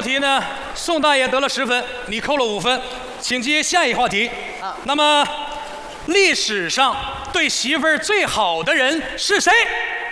题呢，宋大爷得了10分，你扣了5分，请接下一话题。那么，历史上对媳妇儿最好的人是谁？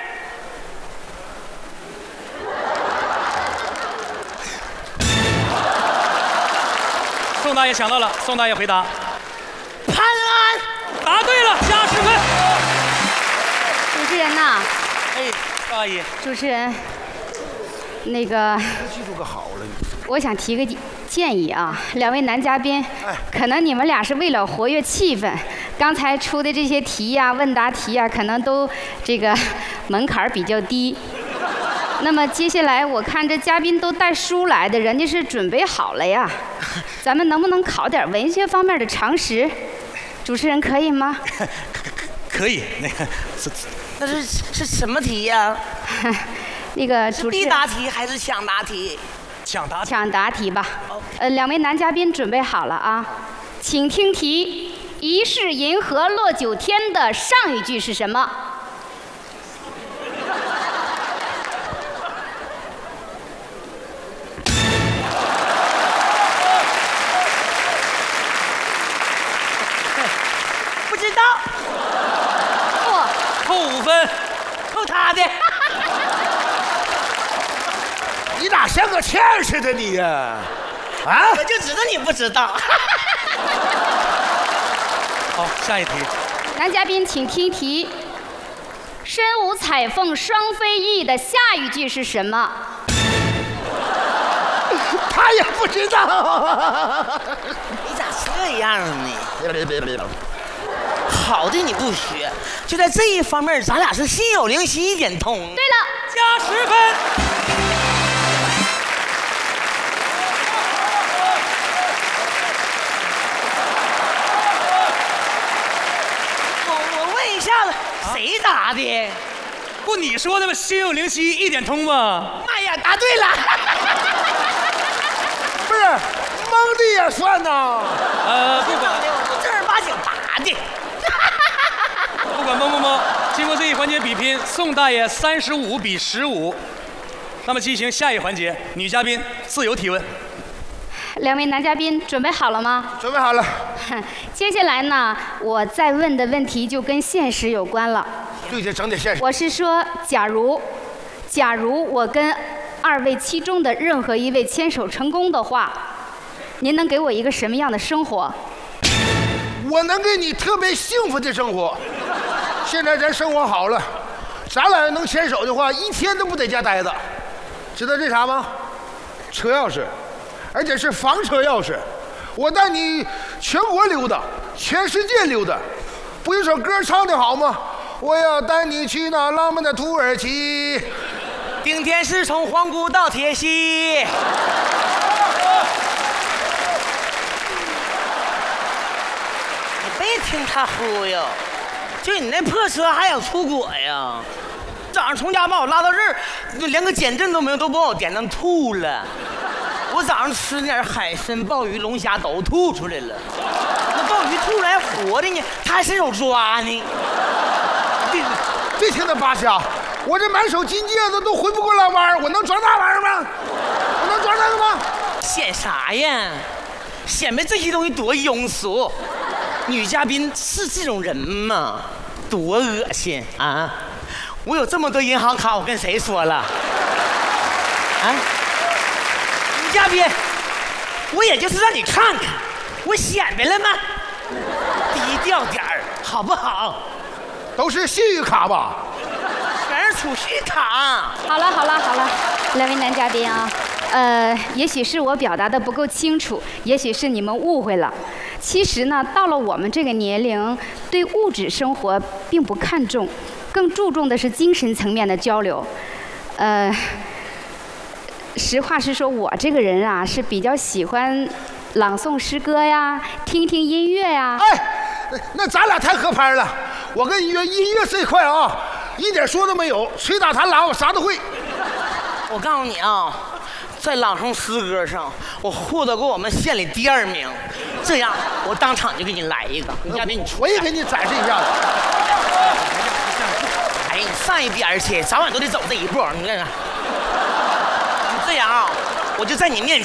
宋大爷想到了，宋大爷回答： 潘安。 答对了，加10分。 主持人呐， 哎，高阿姨， 主持人，那个， 记住个好了。 我想提个建议啊，2位男嘉宾，可能你们俩是为了活跃气氛，刚才出的这些题呀、问答题呀，可能都这个门槛比较低。那么接下来我看这嘉宾都带书来的，人家是准备好了呀。咱们能不能考点文学方面的常识？主持人可以吗？ 可以， 那是什么题呀？ 那个主持人必答题还是抢答题？ 抢答题吧。2位男嘉宾准备好了啊，请听题：疑是银河落九天的上一句是什么？ 不知道。 扣5分， 扣他的。 你咋像个欠似的你呀？啊！ 我就知道你不知道。 好，下一题。 男嘉宾请听题：身无彩凤双飞翼的下一句是什么？ 他也不知道。 你咋这样呢？好的你不学，就在这一方面，咱俩是心有灵犀一点通。 对了， 加10分。 我问一下子，谁答的？ 不你说的吗？心有灵犀一点通吗？ 妈呀，答对了！ 不是，蒙的也算呐。 不管我正儿八经答的。 不管蒙不蒙，经过这一环节比拼，宋大爷35比15。那么进行下一环节，女嘉宾自由提问。 2位男嘉宾准备好了吗？ 准备好了。 接下来呢，我再问的问题就跟现实有关了。 对，这整点现实。 我是说，假如我跟2位其中的任何一位牵手成功的话，您能给我一个什么样的生活？ 我能给你特别幸福的生活。现在咱生活好了，咱俩要能牵手的话，一天都不在家待着。知道这啥吗？车钥匙。 而且是房车钥匙，我带你全国溜达，全世界溜达。不有首歌唱得好吗？我要带你去那浪漫的土耳其。 顶天是从皇姑到铁西。你别听他忽悠，就你那破车还想出国呀？早上从家把我拉到这儿，连个减震都没有，都把我点上吐了。 我早上吃点海参、鲍鱼、龙虾都吐出来了，那鲍鱼吐出来活的呢，他还伸手抓呢。 别听他扒瞎，我这满手金戒指都回不过来弯，我能抓那玩意儿吗？我能抓那个吗？ 显啥呀？显摆这些东西多庸俗。女嘉宾是这种人吗？多恶心啊！我有这么多银行卡，我跟谁说了？啊？ 嘉宾，我也就是让你看看，我显摆了吗？低调点儿，好不好？ 都是信誉卡吧？ 全是储蓄卡。 好了，2位男嘉宾啊，也许是我表达的不够清楚，也许是你们误会了。其实呢，到了我们这个年龄，对物质生活并不看重，更注重的是精神层面的交流。实话实说，我这个人啊是比较喜欢朗诵诗歌呀，听听音乐呀。 哎，那咱俩太合拍了。我跟音乐这一块啊，一点说都没有，吹打弹拉我啥都会。 我告诉你啊，在朗诵诗歌上，我获得过我们县里第2名。这样，我当场就给你来一个。女嘉宾，你出。 我也给你展示一下子。 哎，你上一边去，早晚都得走这一步。你看看。 这样啊，我就在你面